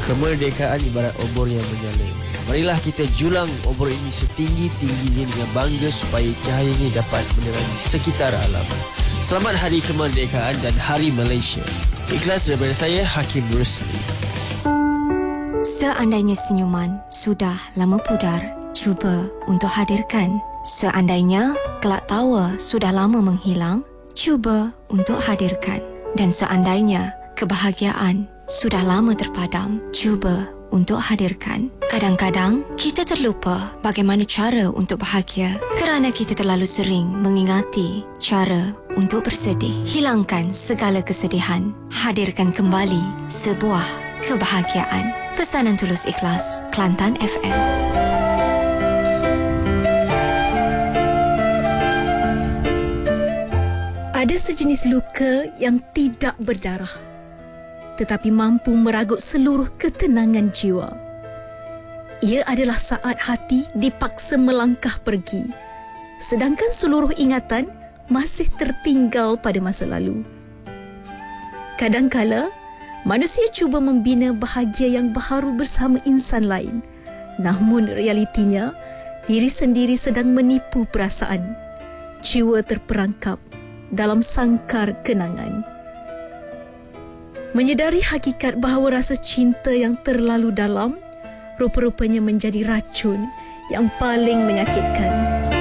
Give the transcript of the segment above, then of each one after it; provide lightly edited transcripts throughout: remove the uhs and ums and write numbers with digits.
Kemerdekaan ibarat obor yang menyala. Marilah kita julang obor ini setinggi-tingginya dengan bangga supaya cahaya ini dapat menerangi sekitar alam. Selamat Hari Kemerdekaan dan Hari Malaysia. Ikhlas daripada saya, Hakim Rusli. Seandainya senyuman sudah lama pudar, cuba untuk hadirkan. Seandainya kelak tawa sudah lama menghilang, cuba untuk hadirkan. Dan seandainya kebahagiaan sudah lama terpadam, cuba untuk hadirkan. Kadang-kadang kita terlupa bagaimana cara untuk bahagia kerana kita terlalu sering mengingati cara untuk bersedih. Hilangkan segala kesedihan, hadirkan kembali sebuah kebahagiaan. Pesanan tulus ikhlas, Kelantan FM. Ada sejenis luka yang tidak berdarah, tetapi mampu meragut seluruh ketenangan jiwa. Ia adalah saat hati dipaksa melangkah pergi, sedangkan seluruh ingatan masih tertinggal pada masa lalu. Kadangkala, manusia cuba membina bahagia yang baharu bersama insan lain, namun realitinya, diri sendiri sedang menipu perasaan. Jiwa terperangkap dalam sangkar kenangan. Menyedari hakikat bahawa rasa cinta yang terlalu dalam rupa-rupanya menjadi racun yang paling menyakitkan.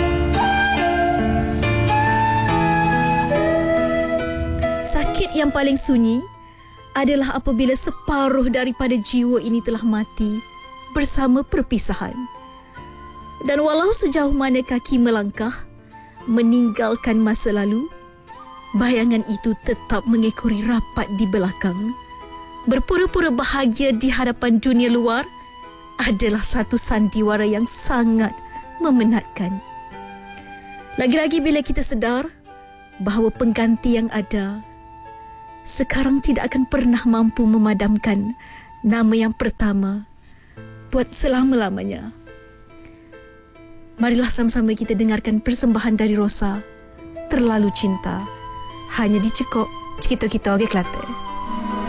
Sakit yang paling sunyi adalah apabila separuh daripada jiwa ini telah mati bersama perpisahan. Dan walau sejauh mana kaki melangkah, meninggalkan masa lalu, bayangan itu tetap mengekori rapat di belakang. Berpura-pura bahagia di hadapan dunia luar adalah satu sandiwara yang sangat memenatkan. Lagi-lagi bila kita sedar bahawa pengganti yang ada sekarang tidak akan pernah mampu memadamkan nama yang pertama buat selama-lamanya. Marilah sama-sama kita dengarkan persembahan dari Rosa, Terlalu Cinta, hanya di Cekok Cikito-Kito Kelantan.